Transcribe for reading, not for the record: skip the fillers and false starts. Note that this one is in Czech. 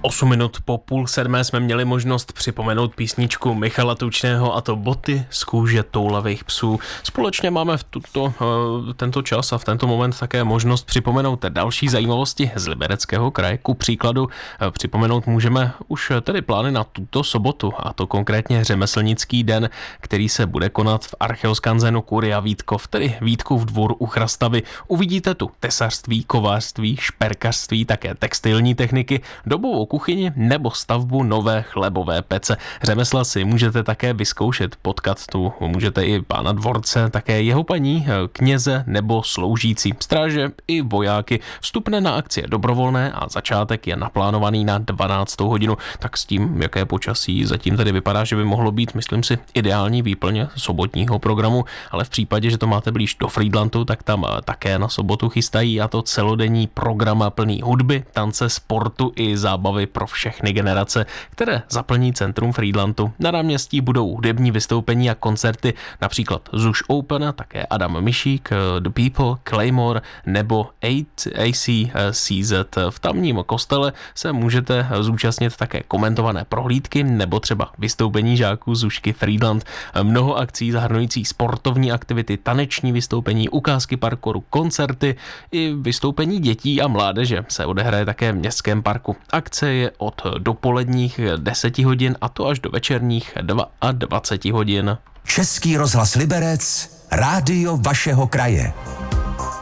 8 minut po 6:30 jsme měli možnost připomenout písničku Michala Tučného, a to Boty z kůže toulavých psů. Společně máme v tento čas a v tento moment také možnost připomenout další zajímavosti z Libereckého kraje. Ku příkladu připomenout můžeme už tedy plány na tuto sobotu, a to konkrétně řemeslnický den, který se bude konat v Archeoskanzenu Kuria Vítkov, tedy Vítkův dvůr u Chrastavy. Uvidíte tu tesařství, kovářství, šperkařství, také textilní techniky, dobovou kuchyni nebo stavbu nové chlebové pece. Řemesla si můžete také vyzkoušet, potkat tu můžete i pána dvorce, také jeho paní, kněze nebo sloužící, stráže i vojáky. Vstupné na akci je dobrovolné a začátek je naplánovaný na 12. hodinu. Tak s tím, jaké počasí zatím tedy vypadá, že by mohlo být, myslím si, ideální výplně sobotního programu, ale v případě, že to máte blíž do Frýdlantu, tak tam také na sobotu chystají, a to celodenní program plný hudby, tance, sportu i zábavy pro všechny generace, které zaplní centrum Frýdlantu. Na náměstí budou hudební vystoupení a koncerty, například Zuš Open, také Adam Mišík, The People, Claymore nebo ACCZ. V tamním kostele se můžete zúčastnit také komentované prohlídky nebo třeba vystoupení žáků Zušky Frýdlant. Mnoho akcí zahrnující sportovní aktivity, taneční vystoupení, ukázky parkouru, koncerty i vystoupení dětí a mládeže se odehraje také v městském parku. Akce je od dopoledních 10 hodin a to až do večerních 22 hodin. Český rozhlas Liberec, rádio vašeho kraje.